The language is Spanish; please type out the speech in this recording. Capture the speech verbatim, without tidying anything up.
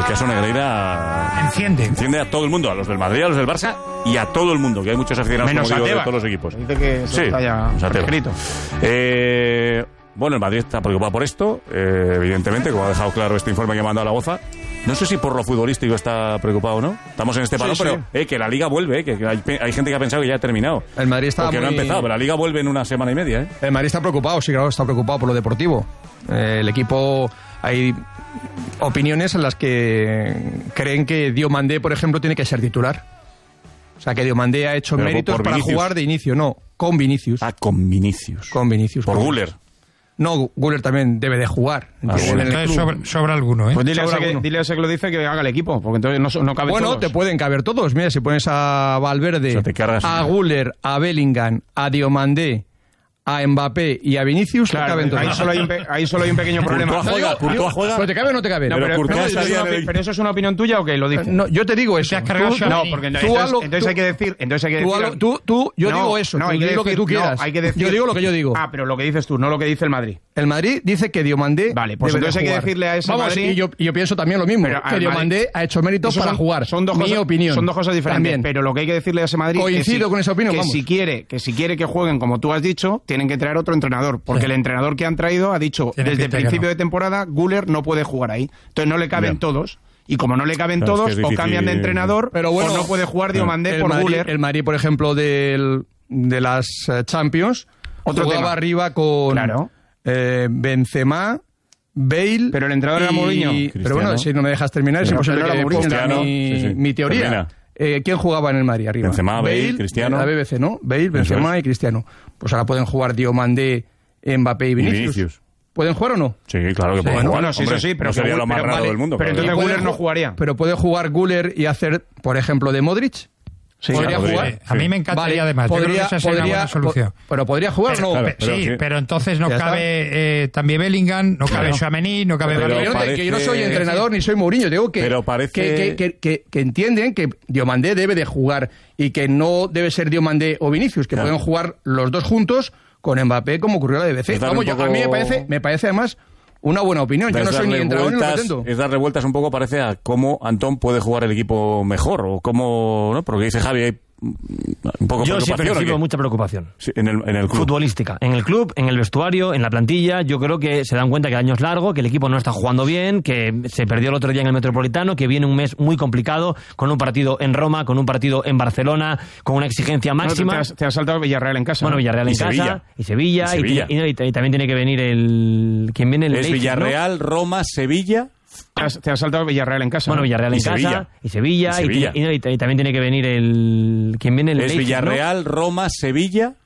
caso Negreira enciende. enciende a todo el mundo, a los del Madrid, a los del Barça y a todo el mundo, que hay muchos aficionados menos como digo, Tebas. de todos los equipos. Dice que eso sí, está ya escrito. Eh, bueno, el Madrid está preocupado por esto, eh, evidentemente, como ha dejado claro este informe que ha mandado la Boza. No sé si por lo futbolístico está preocupado o no. Estamos en este palo, sí, pero sí. Eh, que la Liga vuelve, eh, que, que hay, hay gente que ha pensado que ya ha terminado. El Madrid está Porque muy... no ha empezado, pero la Liga vuelve en una semana y media. ¿eh? El Madrid está preocupado, sí, claro, está preocupado por lo deportivo. Eh, el equipo... Hay opiniones en las que creen que Diomandé, por ejemplo, tiene que ser titular. O sea, que Diomandé ha hecho Pero méritos por para Vinicius. jugar de inicio. No, con Vinicius. Ah, con Vinicius. Con Vinicius. Por con Güler. No, Guller también debe de jugar. Ah, en bueno. el Entonces club. sobra, sobra alguno, ¿eh? Pues dile a, Sobra ese que, uno. dile a ese que lo dice que haga el equipo, porque entonces no, no caben Bueno, todos. te pueden caber todos. Mira, si pones a Valverde, O sea, te cargas a uno. Güler, a Bellingham, a Diomandé, a Mbappé y a Vinicius, te Claro, caben todos. ahí solo, hay un pe- ahí solo hay un pequeño problema. Courtois juega, Yo- Courtois yo- juega. ¿Pero te cabe o no te cabe? No, Pero pero, Courtois pero eso es estaría una, en el- opi- pero eso es una opinión tuya o qué lo dices. No, yo te digo eso. has cargado Tú- a No, Tchouaméni. porque tú entonces, hazlo- entonces tú- hay que decir, entonces hay que Tú, decir, hazlo- tú, tú, yo No, digo eso, no, tú hay que di lo que decir- tú quieras. no, hay que decir- Yo digo lo que yo digo. Ah, pero lo que dices tú, no lo que dice el Madrid. El Madrid dice que Diomandé Vale, pues debe de entonces hay que jugar. decirle a ese Vamos, Madrid- y yo, y yo pienso también lo mismo, Pero que al Diomandé Madrid- ha hecho méritos Eso para son- jugar. Son dos Mi cosas, opinión. Son dos cosas diferentes, También. pero lo que hay que decirle a ese Madrid Coincido que si, con esa opinión, que vamos. si quiere, que si quiere que jueguen como tú has dicho, tienen que traer otro entrenador, porque Sí. el entrenador que han traído ha dicho Tiene desde el pinta que principio no. de temporada, Güler no puede jugar ahí. Entonces no le caben Bien. todos. Y como no le caben Claro, es todos, que es o difícil. cambian de entrenador, Pero bueno, o no puede jugar Diomandé el por Madrid, Güler. el Madrid, por ejemplo, del, de las eh, Champions, Otro jugaba tema. arriba con Claro. eh, Benzema, Bale... Pero el entrenador era y- Mourinho. Pero bueno, Cristiano. si no me dejas terminar, es Pero imposible era que Mourinho. ponga Cristiano, mi, sí, sí. mi teoría. Termina. Eh, ¿Quién jugaba en el Madrid arriba? Benzema, Bale, Cristiano. La B B C, ¿no? Bale, Benzema es. y Cristiano. Pues ahora pueden jugar Diomandé, Mbappé y Y Vinicius. Vinicius. ¿Pueden jugar o no? Sí, claro que puede Bueno, jugar. bueno, sí, Hombre, eso sí, pero no sería que- lo más pero raro vale, del mundo. pero claro. entonces Y puede Güler no ju- jugaría. Pero puede jugar Güler y hacer, por ejemplo, de Modric. Sí, ¿Podría podría. jugar? A mí me encantaría además. Yo creo que esa sería una buena solución. po- pero podría jugar, Pero, ¿no? pe- pero sí, sí. pero entonces no Ya está. cabe eh, también Bellingham, no cabe Claro. Tchouaméni, no cabe Pero Que yo, Valverde. no te- que yo no soy parece- entrenador ni soy Mourinho, digo que, Pero parece- que, que, que, que- que entienden que Diomandé debe de jugar y que no debe ser Diomandé o Vinicius, que Claro. pueden jugar los dos juntos con Mbappé como ocurrió en la B B C. Es darle Vamos, un yo- poco- a mí me parece, me parece además una buena opinión. Yo Es no soy ni darle entrenador ni lo vueltas- pretendo. Es darle vueltas un poco, parece, a cómo Antón puede jugar el equipo mejor o cómo, ¿no? Porque dice Javi, hay un poco Yo sí preocupación, ¿o percibo qué? mucha preocupación. Sí, en el, en el club. Futbolística. En el club, en el vestuario, en la plantilla, yo creo que se dan cuenta que el año es largo, que el equipo no está jugando bien, que se perdió el otro día en el Metropolitano, que viene un mes muy complicado, con un partido en Roma, con un partido en Barcelona, con una exigencia No, te, máxima. has, te has saltado Villarreal en casa. Bueno, ¿no? Villarreal Y en casa, Sevilla. y Sevilla, Y y, Sevilla. y- y- y también tiene que venir el... ¿Quién viene? El Es Leipzig, ¿no? Villarreal, Roma, Sevilla. Te has, te has saltado Villarreal en casa. Bueno, ¿no? Villarreal Y en casa, Sevilla. y Sevilla, Y y, Sevilla. y- y- y también tiene que venir el... ¿Quién viene? El Es Leipzig, ¿no? Villarreal, Roma, Sevilla.